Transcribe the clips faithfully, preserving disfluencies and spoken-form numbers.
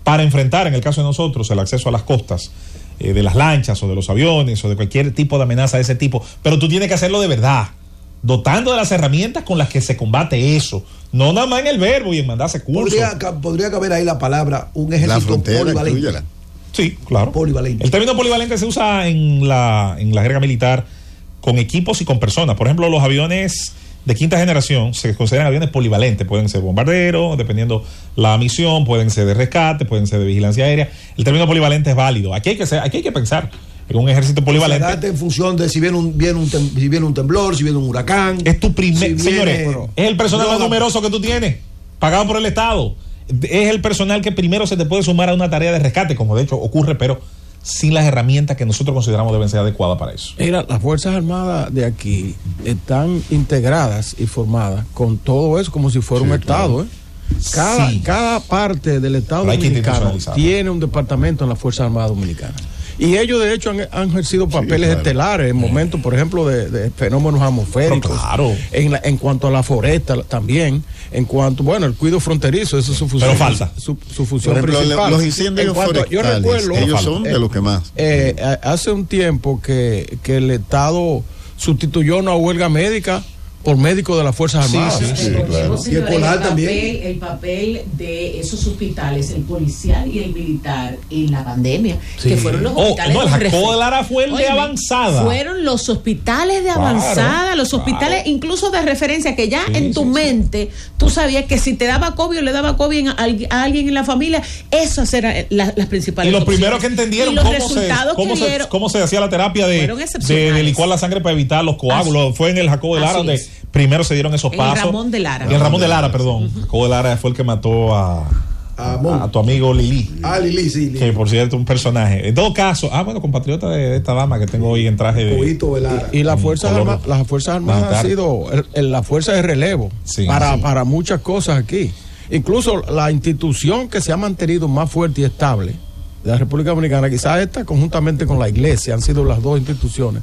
para enfrentar, en el caso de nosotros, el acceso a las costas, eh, de las lanchas o de los aviones o de cualquier tipo de amenaza de ese tipo, pero tú tienes que hacerlo de verdad, dotando de las herramientas con las que se combate eso, no nada más en el verbo y en mandarse cursos. Podría, podría caber ahí la palabra un ejército polivalente. Incluyela. Sí, claro. Polivalente. El término polivalente se usa en la, en la jerga militar con equipos y con personas. Por ejemplo, los aviones de quinta generación se consideran aviones polivalentes. Pueden ser bombarderos, dependiendo la misión, pueden ser de rescate, pueden ser de vigilancia aérea. El término polivalente es válido. Aquí hay que, ser, aquí hay que pensar en un ejército polivalente. Se adapta en función de si viene un, viene un, tem, si viene un temblor, si viene un huracán. Es tu primer... Si señores, viene, es el personal no, más numeroso que tú tienes, pagado por el Estado. Es el personal que primero se te puede sumar a una tarea de rescate, como de hecho ocurre, pero sin las herramientas que nosotros consideramos deben ser adecuadas para eso. Mira, las Fuerzas Armadas de aquí están integradas y formadas con todo eso como si fuera sí, un claro. Estado. ¿eh? Cada, sí. cada parte del Estado dominicano tiene un departamento en las Fuerzas Armadas Dominicanas. Y ellos, de hecho, han, han ejercido papeles sí, claro. estelares en momentos, por ejemplo, de, de fenómenos atmosféricos. Claro. En, la, en cuanto a la foresta también. En cuanto, bueno, el cuido fronterizo, eso es su función. Pero falta. Su, su función por ejemplo, principal. Los incendios cuanto, forestales, yo recuerdo, ellos son de eh, los que más. Eh, hace un tiempo que, que el Estado sustituyó una huelga médica por médicos de las Fuerzas Armadas. Sí, sí, sí, claro. Y escolar también. Papel, el papel de esos hospitales, el policial y el militar en la pandemia, sí. que fueron los hospitales. Oh, no, el Jacobo de Lara fue el Oye, de avanzada. Fueron los hospitales de claro, avanzada, los hospitales claro. incluso de referencia, que ya sí, en tu sí, mente sí. tú sabías que si te daba COVID o le daba COVID a, a alguien en la familia, esas eran la, las principales. Y los opciones. primeros que entendieron los cómo, se, cómo, se, cómo se hacía la terapia de, de, de licuar la sangre para evitar los coágulos, Así. fue en el Jacobo de Lara Así donde es. primero se dieron esos pasos. El Ramón de Lara. Y el Ramón de Lara, perdón. Uh-huh. Jacobo de Lara fue el que mató a, a, a tu amigo Lili. Ah, Lili, sí. Lili. Que por cierto, un personaje. En todo caso, ah, bueno, compatriota de, de esta dama que tengo hoy en traje de. Y, y las Fuerzas Armadas, las Fuerzas Armadas han sido el, el, la fuerza de relevo sí, para, sí. para muchas cosas aquí. Incluso la institución que se ha mantenido más fuerte y estable de la República Dominicana, quizás esta conjuntamente con la Iglesia, han sido las dos instituciones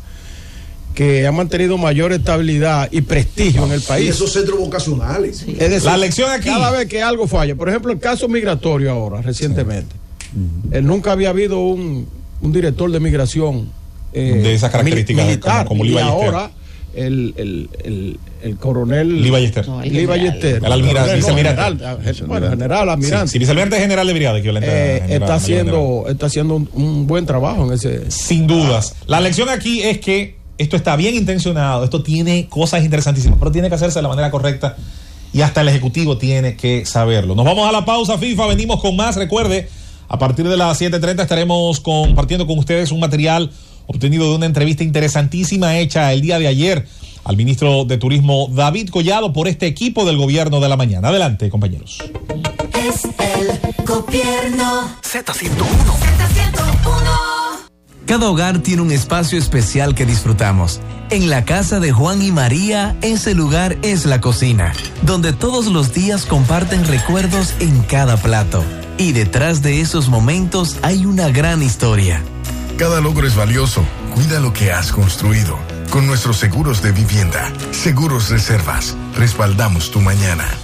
que han mantenido mayor estabilidad y prestigio en el país. Y esos centros vocacionales. Sí. Es decir, la lección aquí. Cada vez que algo falla, por ejemplo, el caso migratorio ahora, recientemente, sí. uh-huh. eh, nunca había habido un, un director de migración eh, de esas características militar, como, como y ahora el, el, el, el coronel Lee Ballester. No, Lee Ballester. El almirante, no, general, general, bueno, general, almirante. Sí, sí, vicealmirante general de brigada, eh, está haciendo, está haciendo un, un buen trabajo en ese. Sin dudas. La lección aquí es que esto está bien intencionado, esto tiene cosas interesantísimas, pero tiene que hacerse de la manera correcta y hasta el Ejecutivo tiene que saberlo. Nos vamos a la pausa, FIFA, venimos con más. Recuerde, a partir de las siete treinta estaremos compartiendo con ustedes un material obtenido de una entrevista interesantísima hecha el día de ayer al ministro de Turismo David Collado por este equipo del Gobierno de la Mañana. Adelante, compañeros. Es el Gobierno Z ciento uno. Z ciento uno. Cada hogar tiene un espacio especial que disfrutamos. En la casa de Juan y María, ese lugar es la cocina, donde todos los días comparten recuerdos en cada plato. Y detrás de esos momentos hay una gran historia. Cada logro es valioso. Cuida lo que has construido. Con nuestros seguros de vivienda, Seguros Reservas, respaldamos tu mañana.